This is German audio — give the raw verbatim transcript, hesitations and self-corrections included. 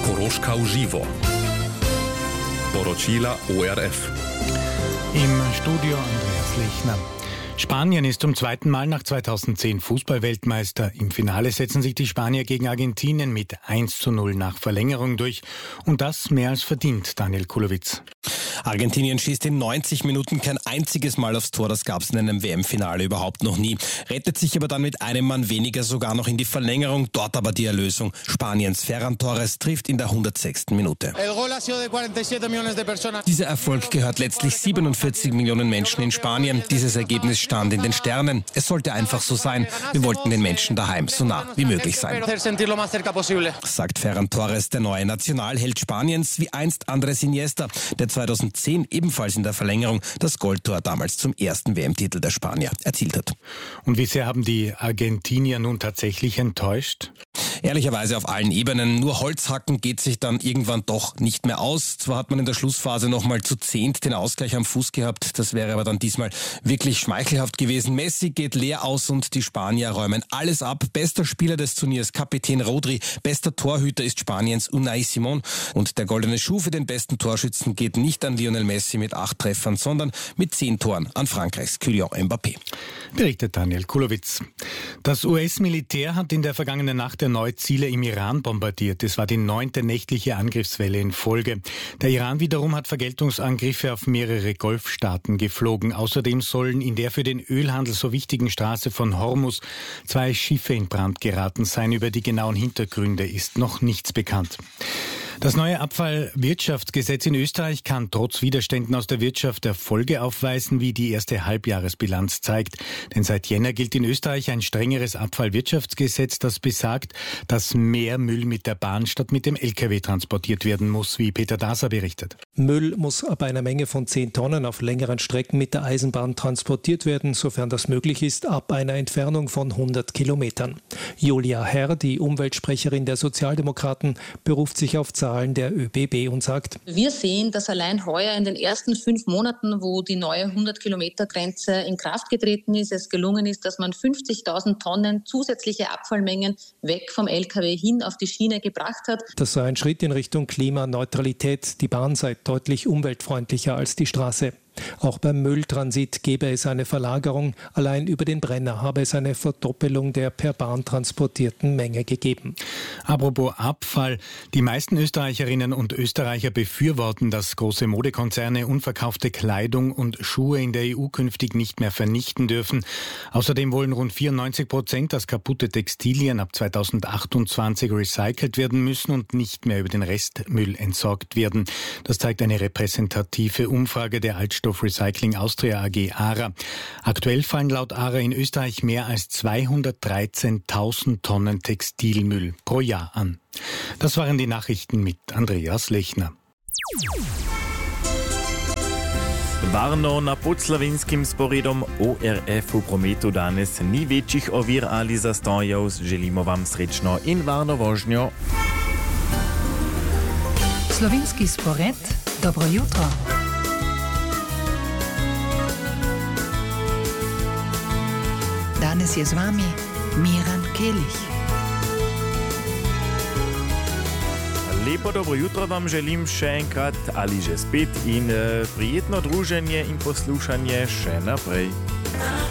Koroška v živo. Poročila O R F. Im Studio Andreas Lechner. Spanien ist zum zweiten Mal nach zweitausendzehn Fußballweltmeister. Im Finale setzen sich die Spanier gegen Argentinien mit eins zu null nach Verlängerung durch. Und das mehr als verdient, Daniel Kulowitz. Argentinien schießt in neunzig Minuten kein einziges Mal aufs Tor. Das gab es in einem W M-Finale überhaupt noch nie. Rettet sich aber dann mit einem Mann weniger sogar noch in die Verlängerung. Dort aber die Erlösung. Spaniens Ferran Torres trifft in der hundertsechsten Minute. Dieser Erfolg gehört letztlich siebenundvierzig Millionen Menschen in Spanien. Dieses Ergebnis stand in den Sternen. Es sollte einfach so sein. Wir wollten den Menschen daheim so nah wie möglich sein, sagt Ferran Torres, der neue Nationalheld Spaniens, wie einst Andrés Iniesta, der zweitausendzehn ebenfalls in der Verlängerung das Goldtor damals zum ersten W M-Titel der Spanier erzielt hat. Und wie sehr haben die Argentinier nun tatsächlich enttäuscht? Ehrlicherweise auf allen Ebenen. Nur Holzhacken geht sich dann irgendwann doch nicht mehr aus. Zwar hat man in der Schlussphase noch mal zu zehnt den Ausgleich am Fuß gehabt. Das wäre aber dann diesmal wirklich schmeichelhaft gewesen. Messi geht leer aus und die Spanier räumen alles ab. Bester Spieler des Turniers, Kapitän Rodri. Bester Torhüter ist Spaniens Unai Simón. Und der goldene Schuh für den besten Torschützen geht nicht an Lionel Messi mit acht Treffern, sondern mit zehn Toren an Frankreichs Kylian Mbappé. Berichtet Daniel Kulowitz. Das U S-Militär hat in der vergangenen Nacht erneut Ziele im Iran bombardiert. Es war die neunte nächtliche Angriffswelle in Folge. Der Iran wiederum hat Vergeltungsangriffe auf mehrere Golfstaaten geflogen. Außerdem sollen in der für den Ölhandel so wichtigen Straße von Hormuz zwei Schiffe in Brand geraten sein. Über die genauen Hintergründe ist noch nichts bekannt. Das neue Abfallwirtschaftsgesetz in Österreich kann trotz Widerständen aus der Wirtschaft Erfolge aufweisen, wie die erste Halbjahresbilanz zeigt. Denn seit Jänner gilt in Österreich ein strengeres Abfallwirtschaftsgesetz, das besagt, dass mehr Müll mit der Bahn statt mit dem L K W transportiert werden muss, wie Peter Daser berichtet. Müll muss ab einer Menge von zehn Tonnen auf längeren Strecken mit der Eisenbahn transportiert werden, sofern das möglich ist, ab einer Entfernung von hundert Kilometern. Julia Herr, die Umweltsprecherin der Sozialdemokraten, beruft sich auf Zahlen der Ö B B und sagt: Wir sehen, dass allein heuer in den ersten fünf Monaten, wo die neue hundert-Kilometer-Grenze in Kraft getreten ist, es gelungen ist, dass man fünfzigtausend Tonnen zusätzliche Abfallmengen weg vom L K W hin auf die Schiene gebracht hat. Das sei ein Schritt in Richtung Klimaneutralität. Die Bahn sei deutlich umweltfreundlicher als die Straße. Auch beim Mülltransit gäbe es eine Verlagerung. Allein über den Brenner habe es eine Verdoppelung der per Bahn transportierten Menge gegeben. Apropos Abfall. Die meisten Österreicherinnen und Österreicher befürworten, dass große Modekonzerne unverkaufte Kleidung und Schuhe in der E U künftig nicht mehr vernichten dürfen. Außerdem wollen rund vierundneunzig Prozent, dass kaputte Textilien ab zweitausendachtundzwanzig recycelt werden müssen und nicht mehr über den Restmüll entsorgt werden. Das zeigt eine repräsentative Umfrage der Altstadt Recycling Austria A G ARA. Aktuell fallen laut ARA in Österreich mehr als zweihundertdreizehntausend Tonnen Textilmüll pro Jahr an. Das waren die Nachrichten mit Andreas Lechner. Varno na podslavinskim sporedom O R F v prometu danes ni večjih ovir ali zastojev. Želimo vam srečno in varno vožnjo. Slovenski spored, dobro jutro. Danes je z vami Miran Kelih. Lepo dobro jutro vam želim še enkrat ali že spet in prijetno druženje in poslušanje še naprej.